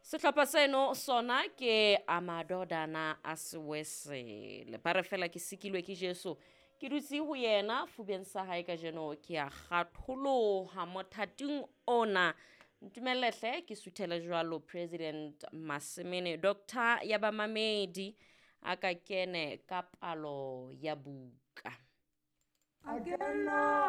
Setlhopha seno sona ke Amadodana a Sewesele ba re fela ke sikilwe ke Jesu ke dutse ho yena fubeng sa hae ka jeno ke a kgatholoha mothating ona ntumelehle ke suthele jwalo President Masimene Dr. Yabamamedi a ka kene ka palo ya buka.